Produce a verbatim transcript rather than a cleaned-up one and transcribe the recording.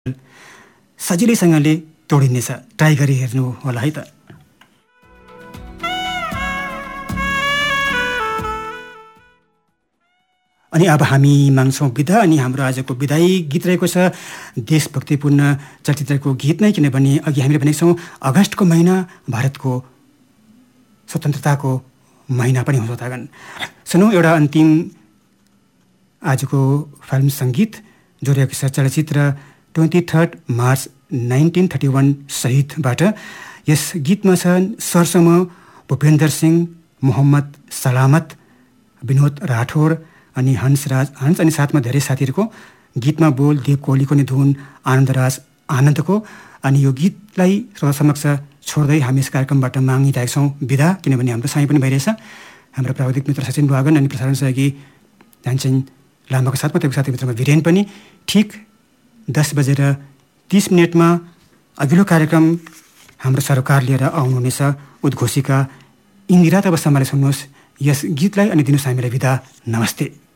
सजिलैसँगले तोडिनेछ। ट्राई गरी हेर्नु होला है त। अनि अब हामी माग्छौँ बिदा। अनि हाम्रो आजको बिदाई गीत रहेको छ देशभक्तिपूर्ण चलचित्रको गीत नै, किनभने अघि हामीले भनेको छौँ अगस्तको महिना भारतको स्वतन्त्रताको महिना पनि हो श्रोतागण। सुनौँ एउटा अन्तिम आजको फिल्म सङ्गीत जो रहेको छ चलचित्र twenty third March nineteen thirty one शहीदबाट। यस गीतमा छन् सरसम्म भूपेन्द्र सिंह, मोहम्मद सलामत, विनोद राठौर अनि हंसराज हंस अनि साथमा धेरै साथीहरूको। गीतमा बोल देव कोहलीको नि धुन आनन्दराज आनन्दको। अनि यो गीतलाई श्रोता समक्ष छोड्दै हामी यस कार्यक्रमबाट मागिरहेका छौँ बिदा, किनभने हाम्रो समय पनि भइरहेछ। हाम्रो प्राविधिक मित्र सचिन बुवागन अनि प्रसारण सहयोगी ध्यानचन्द लामाको साथमा त्यसको साथी मित्रमा वीरेन पनि। ठिक दस बजेर तिस मिनटमा अघिल्लो कार्यक्रम हाम्रो सरकार लिएर आउनुहुनेछ उद्घोषिका इन्दिरा। तब सम्हाले सुन्नुहोस् यस गीतलाई अनि दिनुहोस् हामीलाई बिदा। नमस्ते।